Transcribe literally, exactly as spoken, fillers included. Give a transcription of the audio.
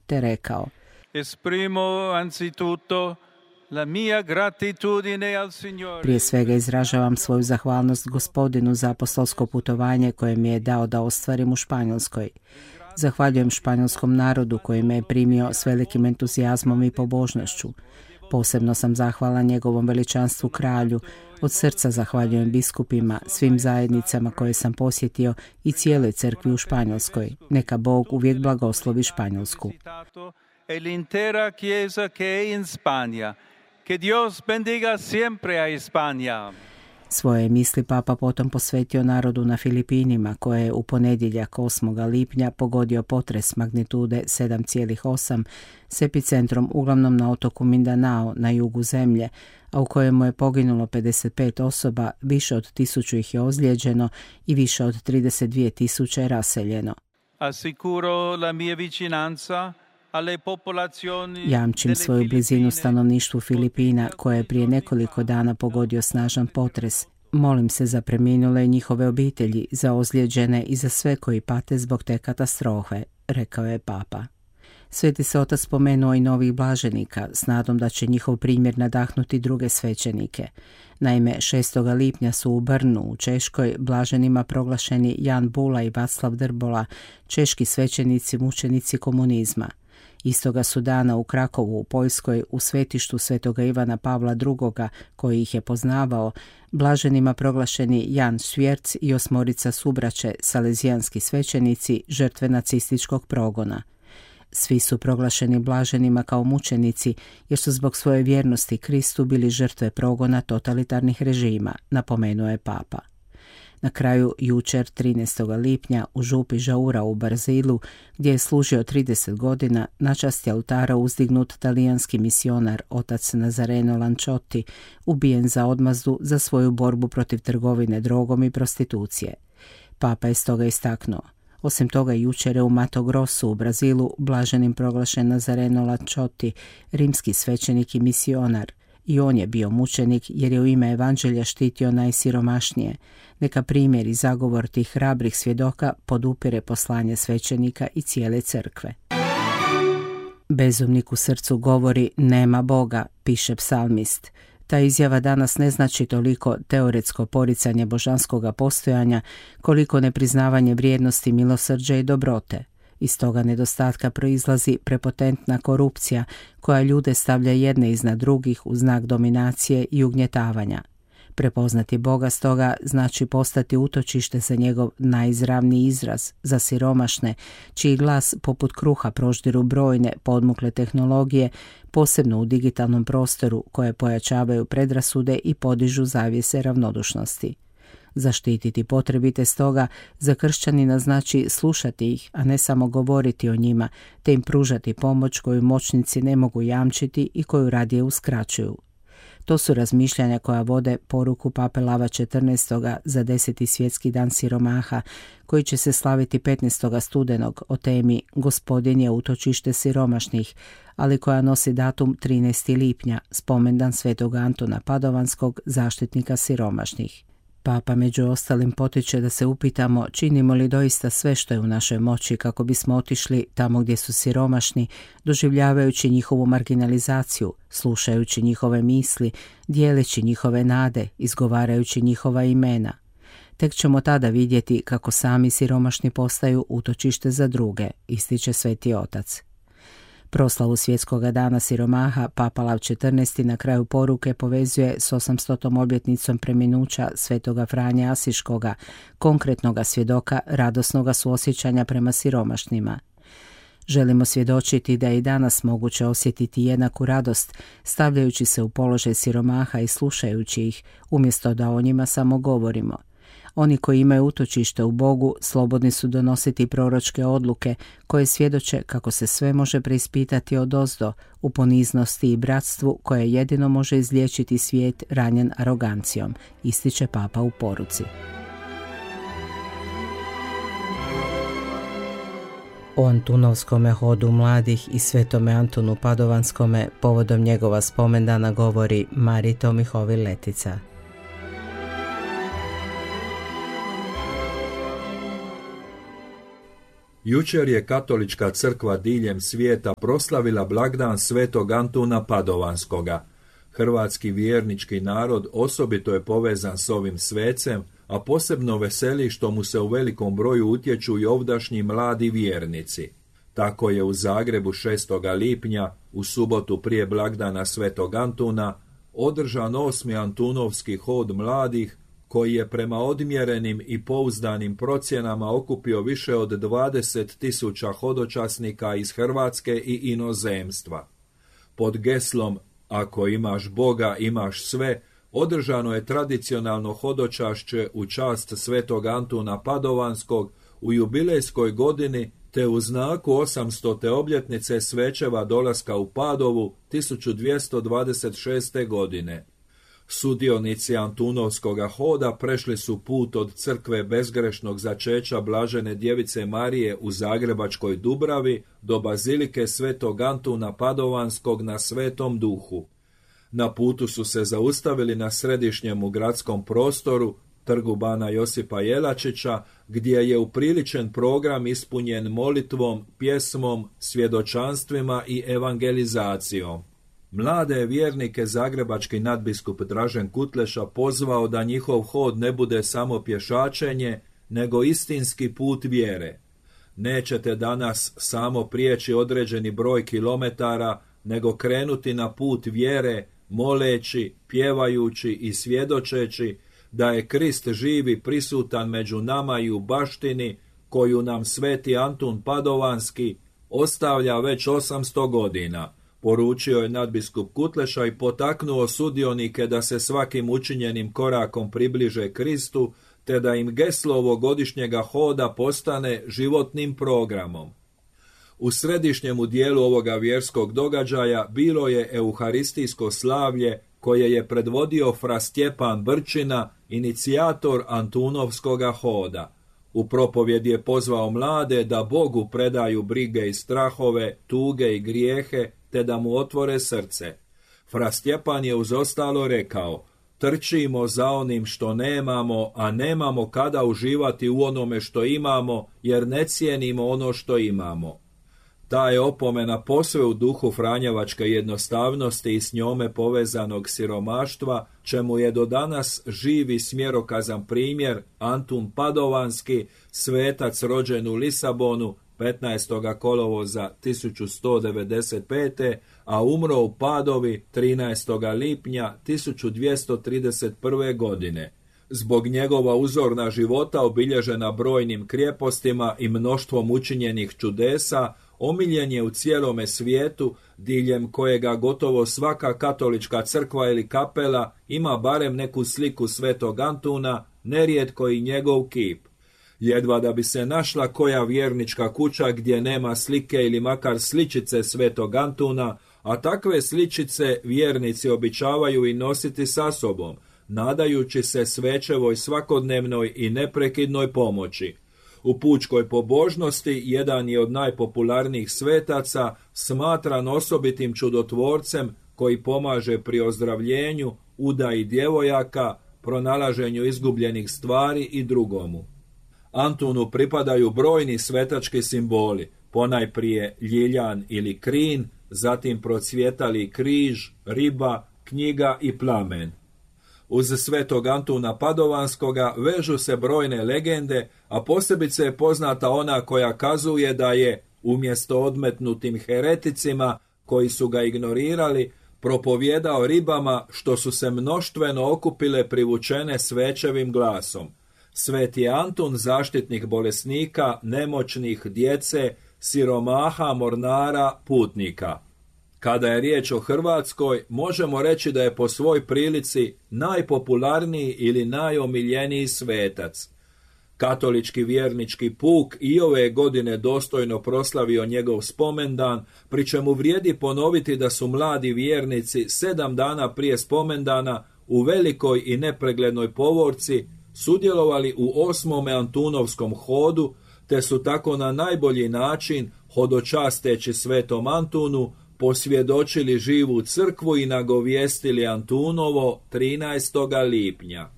te rekao: Esprimo anzitutto la mia gratitudine al Signore. Prije svega izražavam svoju zahvalnost Gospodinu za apostolsko putovanje koje mi je dao da ostvarim u Španjolskoj. Zahvaljujem španjolskom narodu koji me je primio s velikim entuzijazmom i pobožnošću. Posebno sam zahvalan njegovom veličanstvu kralju. Od srca zahvaljujem biskupima, svim zajednicama koje sam posjetio i cijeloj crkvi u Španjolskoj. Neka Bog uvijek blagoslovi Španjolsku. E l'intera chiesa che è in Spagna. Che Dios bendiga siempre a España. Svoje misli papa potom posvetio narodu na Filipinima, koje je u ponedjeljak osmog lipnja pogodio potres magnitude sedam zarez osam s epicentrom uglavnom na otoku Mindanao na jugu zemlje, a u kojemu je poginulo pedeset pet osoba, više od tisuću ih je ozlijeđeno i više od trideset dvije tisuće je raseljeno. Assicuro la mia vicinanza. Jamčim svoju blizinu stanovništvu Filipina koje je prije nekoliko dana pogodio snažan potres. Molim se za preminule i njihove obitelji, za ozlijeđene i za sve koji pate zbog te katastrofe, rekao je papa. Sveti se otac spomenuo i novih blaženika s nadom da će njihov primjer nadahnuti druge svećenike. Naime, šestog lipnja su u Brnu u Češkoj blaženima proglašeni Jan Bula i Vaclav Drbola, češki svećenici mučenici komunizma. Istoga su dana u Krakovu u Poljskoj u svetištu svetoga Ivana Pavla drugoga, koji ih je poznavao, blaženima proglašeni Jan Švjerc i osmorica subraće, salezijanski svećenici, žrtve nacističkog progona. Svi su proglašeni blaženima kao mučenici jer su zbog svoje vjernosti Kristu bili žrtve progona totalitarnih režima, napomenuo je papa. Na kraju jučer trinaestog lipnja u župi Žaura u Brazilu, gdje je služio trideset godina, na čast oltara uzdignut talijanski misionar otac Nazareno Lanciotti, ubijen za odmazdu za svoju borbu protiv trgovine drogom i prostitucije. Papa je stoga istaknuo: osim toga jučer je u Mato Grossu u Brazilu blaženim proglašen Nazareno Lanciotti, rimski svećenik i misionar. I on je bio mučenik jer je u ime evanđelja štitio najsiromašnije. Neka primjer i zagovor tih hrabrih svjedoka podupire poslanje svećenika i cijele crkve. Bezumnik u srcu govori nema Boga, piše psalmist. Ta izjava danas ne znači toliko teoretsko poricanje božanskoga postojanja, koliko nepriznavanje vrijednosti milosrđa i dobrote. Iz toga nedostatka proizlazi prepotentna korupcija koja ljude stavlja jedne iznad drugih u znak dominacije i ugnjetavanja. Prepoznati Boga stoga znači postati utočište za njegov najizravniji izraz, za siromašne, čiji glas poput kruha proždiru brojne podmukle tehnologije, posebno u digitalnom prostoru, koje pojačavaju predrasude i podižu zavjese ravnodušnosti. Zaštititi potrebite stoga za kršćanina znači slušati ih, a ne samo govoriti o njima, te im pružati pomoć koju moćnici ne mogu jamčiti i koju radije uskraćuju. To su razmišljanja koja vode poruku pape Lava četrnaestog za deseti svjetski dan siromaha, koji će se slaviti petnaestog studenog o temi Gospodin je utočište siromašnih, ali koja nosi datum trinaestog lipnja, spomendan svetog Antuna Padovanskog, zaštitnika siromašnih. Papa među ostalim potiče da se upitamo činimo li doista sve što je u našoj moći kako bismo otišli tamo gdje su siromašni, doživljavajući njihovu marginalizaciju, slušajući njihove misli, dijeleći njihove nade, izgovarajući njihova imena. Tek ćemo tada vidjeti kako sami siromašni postaju utočište za druge, ističe Sveti Otac. Proslavu svjetskog dana siromaha Papa Lav četrnaesti na kraju poruke povezuje s osamstotom obljetnicom preminuća svetoga Franje Asiškoga, konkretnoga svjedoka radosnoga suosjećanja prema siromašnima. Želimo svjedočiti da je i danas moguće osjetiti jednaku radost, stavljajući se u položaj siromaha i slušajući ih, umjesto da o njima samo govorimo. Oni koji imaju utočište u Bogu slobodni su donositi proročke odluke koje svjedoče kako se sve može preispitati odozdo u poniznosti i bratstvu koje jedino može izliječiti svijet ranjen arogancijom, ističe Papa u poruci. O Antunovskome hodu mladih i Svetome Antunu Padovanskome povodom njegova spomendana govori Marito Mihovil Letica. Jučer je katolička crkva diljem svijeta proslavila blagdan svetog Antuna Padovanskoga. Hrvatski vjernički narod osobito je povezan s ovim svecem, a posebno veseli što mu se u velikom broju utječu i ovdašnji mladi vjernici. Tako je u Zagrebu šestoga lipnja, u subotu prije blagdana svetog Antuna, održan osmi Antunovski hod mladih, koji je prema odmjerenim i pouzdanim procjenama okupio više od dvadeset tisuća hodočasnika iz Hrvatske i inozemstva. Pod geslom "Ako imaš Boga, imaš sve", održano je tradicionalno hodočašće u čast svetog Antuna Padovanskog u jubilejskoj godini te u znaku osamstote obljetnice Svećeva dolaska u Padovu tisuću dvjesto dvadeset šeste. godine. Sudionici Antunovskoga hoda prešli su put od crkve bezgrešnog začeća Blažene djevice Marije u Zagrebačkoj Dubravi do bazilike svetog Antuna Padovanskog na Svetom Duhu. Na putu su se zaustavili na središnjemu gradskom prostoru, trgu bana Josipa Jelačića, gdje je upriličen program ispunjen molitvom, pjesmom, svjedočanstvima i evangelizacijom. Mlade vjernike zagrebački nadbiskup Dražen Kutleša pozvao da njihov hod ne bude samo pješačenje, nego istinski put vjere. Nećete danas samo prijeći određeni broj kilometara, nego krenuti na put vjere, moleći, pjevajući i svjedočeći da je Krist živi prisutan među nama i u baštini koju nam sveti Antun Padovanski ostavlja već osamsto godina. Poručio je nadbiskup Kutleša i potaknuo sudionike da se svakim učinjenim korakom približe Kristu, te da im geslo ovogodišnjega hoda postane životnim programom. U središnjemu dijelu ovoga vjerskog događaja bilo je euharistijsko slavlje koje je predvodio fra Stjepan Brčina, inicijator Antunovskoga hoda. U propovjedi je pozvao mlade da Bogu predaju brige i strahove, tuge i grijehe, te da mu otvore srce. Fra Stjepan je uz ostalo rekao: "Trčimo za onim što nemamo, a nemamo kada uživati u onome što imamo, jer ne cijenimo ono što imamo." Ta je opomena posve u duhu franjevačke jednostavnosti i s njome povezanog siromaštva, čemu je do danas živi smjerokazan primjer Antun Padovanski, svetac rođen u Lisabonu petnaestog kolovoza tisuću sto devedeset pete. a umro u Padovi trinaestog lipnja tisuću dvjesto trideset prve. godine. Zbog njegova uzorna života obilježena brojnim krijepostima i mnoštvom učinjenih čudesa, omiljen je u cijelome svijetu, diljem kojega gotovo svaka katolička crkva ili kapela ima barem neku sliku svetog Antuna, nerijetko i njegov kip. Jedva da bi se našla koja vjernička kuća gdje nema slike ili makar sličice svetog Antuna, a takve sličice vjernici običavaju i nositi sa sobom, nadajući se Svećevoj svakodnevnoj i neprekidnoj pomoći. U pučkoj pobožnosti jedan je od najpopularnijih svetaca, smatran osobitim čudotvorcem koji pomaže pri ozdravljenju, udaji djevojaka, pronalaženju izgubljenih stvari i drugomu. Antunu pripadaju brojni svetački simboli, ponajprije ljiljan ili krin, zatim procvjetali križ, riba, knjiga i plamen. Uz svetog Antuna Padovanskoga vežu se brojne legende, a posebice je poznata ona koja kazuje da je, umjesto odmetnutim hereticima koji su ga ignorirali, propovjedao ribama što su se mnoštveno okupile privučene Svećevim glasom. Sveti Antun, zaštitnik bolesnika, nemoćnih, djece, siromaha, mornara, putnika. Kada je riječ o Hrvatskoj, možemo reći da je po svoj prilici najpopularniji ili najomiljeniji svetac. Katolički vjernički puk i ove godine dostojno proslavio njegov spomendan, pri čemu vrijedi ponoviti da su mladi vjernici sedam dana prije spomendana u velikoj i nepreglednoj povorci sudjelovali u osmome Antunovskom hodu, te su tako na najbolji način, hodočasteći svetom Antunu, posvjedočili živu crkvu i nagovijestili Antunovo trinaestog lipnja.